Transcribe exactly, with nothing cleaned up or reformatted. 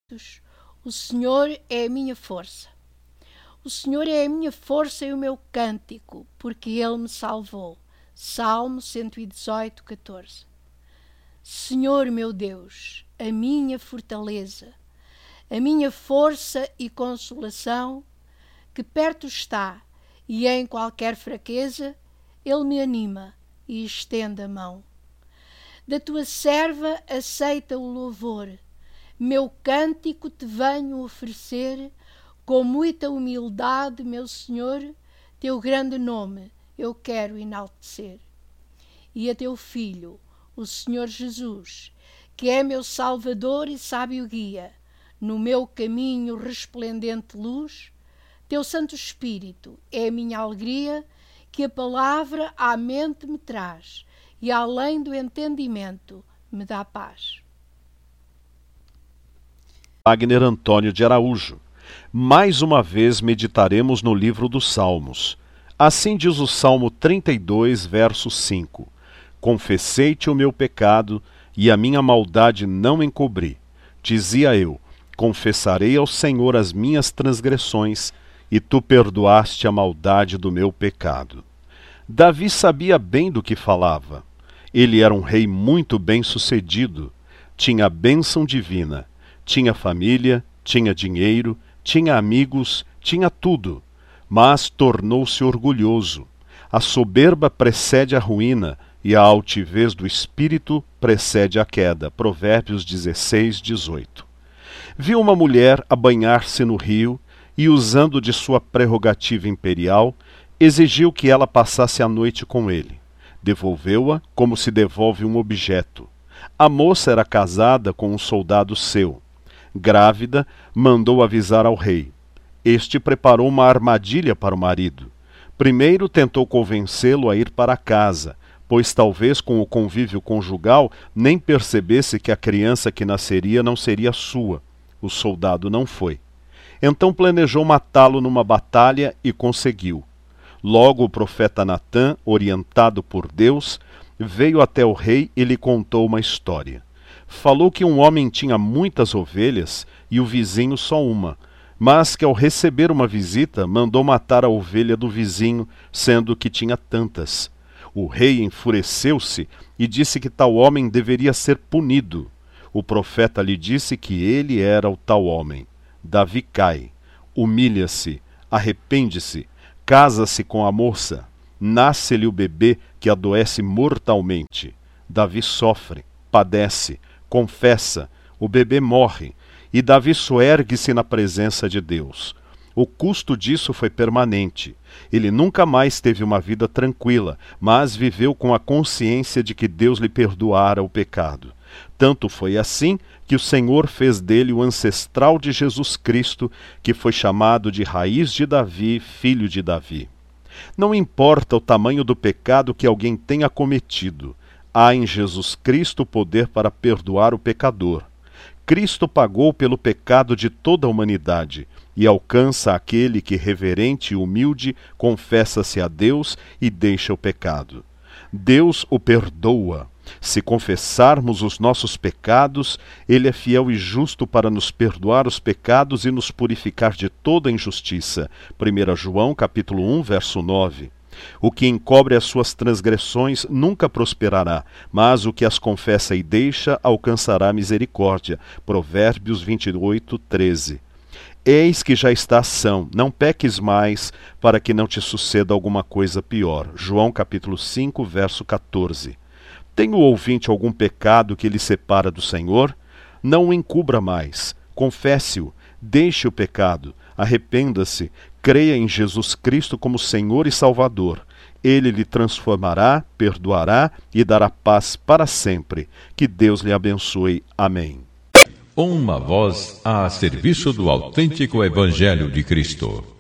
O Senhor é a minha força. O Senhor é a minha força e o meu cântico, porque Ele me salvou. Salmo cento e dezoito, catorze. Senhor meu Deus, a minha fortaleza, a minha força e consolação, que perto está, e em qualquer fraqueza, Ele me anima e estende a mão. Da tua serva aceita o louvor, meu cântico te venho oferecer, com muita humildade, meu Senhor, teu grande nome eu quero enaltecer. E a teu Filho, o Senhor Jesus, que é meu Salvador e sábio guia, no meu caminho resplendente luz, teu Santo Espírito é a minha alegria, que a palavra à mente me traz, e além do entendimento me dá paz. Wagner Antônio de Araújo. Mais uma vez meditaremos no livro dos Salmos. Assim diz o Salmo trinta e dois, verso cinco. Confessei-te o meu pecado, e a minha maldade não encobri. Dizia eu, confessarei ao Senhor as minhas transgressões, e tu perdoaste a maldade do meu pecado. Davi sabia bem do que falava. Ele era um rei muito bem-sucedido, tinha a bênção divina, tinha família, tinha dinheiro, tinha amigos, tinha tudo, mas tornou-se orgulhoso. A soberba precede a ruína e a altivez do espírito precede a queda. Provérbios dezesseis, dezoito. Viu uma mulher a banhar-se no rio e, usando de sua prerrogativa imperial, exigiu que ela passasse a noite com ele. Devolveu-a como se devolve um objeto. A moça era casada com um soldado seu. Grávida, mandou avisar ao rei. Este preparou uma armadilha para o marido. Primeiro tentou convencê-lo a ir para casa, pois talvez com o convívio conjugal nem percebesse que a criança que nasceria não seria sua. O soldado não foi. Então planejou matá-lo numa batalha e conseguiu. Logo o profeta Natã, orientado por Deus, veio até o rei e lhe contou uma história. Falou que um homem tinha muitas ovelhas e o vizinho só uma, mas que ao receber uma visita mandou matar a ovelha do vizinho, sendo que tinha tantas. O rei enfureceu-se e disse que tal homem deveria ser punido. O profeta lhe disse que ele era o tal homem. Davi cai, humilha-se, arrepende-se, casa-se com a moça, nasce-lhe o bebê que adoece mortalmente. Davi sofre, padece, confessa, o bebê morre, e Davi soergue-se na presença de Deus. O custo disso foi permanente. Ele nunca mais teve uma vida tranquila, mas viveu com a consciência de que Deus lhe perdoara o pecado. Tanto foi assim que o Senhor fez dele o ancestral de Jesus Cristo, que foi chamado de raiz de Davi, filho de Davi. Não importa o tamanho do pecado que alguém tenha cometido, há em Jesus Cristo poder para perdoar o pecador. Cristo pagou pelo pecado de toda a humanidade e alcança aquele que, reverente e humilde, confessa-se a Deus e deixa o pecado. Deus o perdoa. Se confessarmos os nossos pecados, Ele é fiel e justo para nos perdoar os pecados e nos purificar de toda injustiça. primeiro João, capítulo um, verso nove. O que encobre as suas transgressões nunca prosperará, mas o que as confessa e deixa alcançará misericórdia. Provérbios vinte e oito, treze. Eis que já está ação, não peques mais, para que não te suceda alguma coisa pior. João capítulo cinco, verso catorze. Tem o ouvinte algum pecado que lhe separa do Senhor? Não o encubra mais, confesse-o, deixe o pecado, arrependa-se, creia em Jesus Cristo como Senhor e Salvador. Ele lhe transformará, perdoará e dará paz para sempre. Que Deus lhe abençoe. Amém. Uma voz a serviço do autêntico Evangelho de Cristo.